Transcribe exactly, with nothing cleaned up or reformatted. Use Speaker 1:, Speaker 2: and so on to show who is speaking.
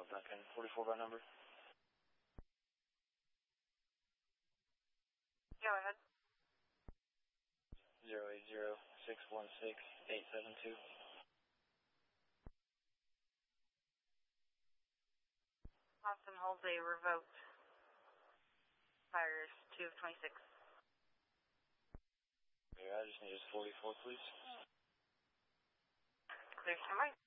Speaker 1: Duncan. forty-four by number.
Speaker 2: Go ahead.
Speaker 1: zero eight zero, six one six, eight seven two.
Speaker 2: Austin holds a revoked. Fires two of twenty-six.
Speaker 1: Yeah, I just need his forty-four, please.
Speaker 2: Clear, stand by.